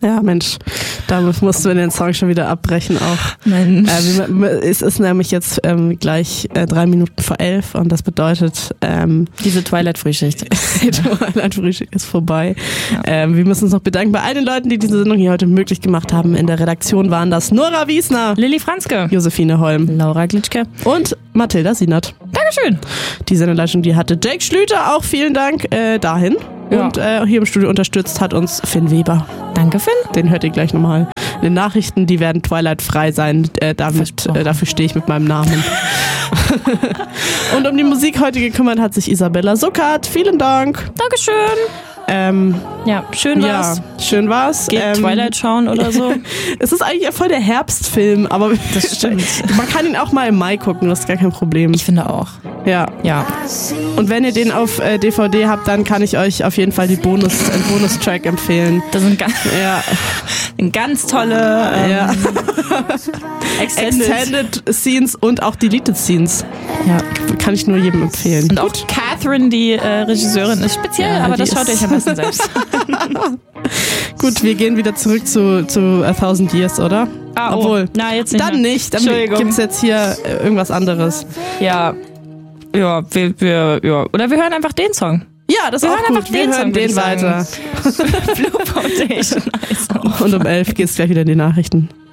Ja, Mensch, damit mussten wir den Song schon wieder abbrechen auch. Mensch. Es ist nämlich jetzt gleich 3 Minuten vor 11 und das bedeutet... diese Twilight-Frühschicht. Die Twilight-Frühschicht ist vorbei. Ja. Wir müssen uns noch bedanken bei all den Leuten, die diese Sendung hier heute möglich gemacht haben. In der Redaktion waren das Nora Wiesner, Lilly Franzke, Josephine Holm, Laura Glitschke und Mathilda Sienert. Dankeschön. Die Sendeleitung, die hatte Jake Schlüter, auch vielen Dank dahin. Ja. Und hier im Studio unterstützt hat uns Finn Weber. Danke, Finn. Den hört ihr gleich nochmal. In den Nachrichten, die werden Twilight-frei sein. Dafür stehe ich mit meinem Namen. Und um die Musik heute gekümmert hat sich Isabella Suckert. Vielen Dank. Dankeschön. Ja, schön war's. Ja, schön war's. Geht Twilight schauen oder so. Es ist eigentlich ja voll der Herbstfilm, aber das stimmt. Man kann ihn auch mal im Mai gucken, das ist gar kein Problem. Ich finde auch. Ja. Und wenn ihr den auf DVD habt, dann kann ich euch auf jeden Fall den Bonustrack empfehlen. Das sind ganz tolle Extended Scenes und auch Deleted Scenes. Ja. Kann ich nur jedem empfehlen. Und auch Catherine, die Regisseurin, ist speziell, aber das schaut euch am besten selbst. Gut, wir gehen wieder zurück zu 1000 Years, oder? Obwohl. Na, jetzt nicht. Dann nicht. Dann gibt's jetzt hier irgendwas anderes. Ja. Ja, oder wir hören einfach den Song. Ja, das ist auch gut. Wir hören den weiter. Blue Foundation. Und um 11 geht's gleich wieder in die Nachrichten.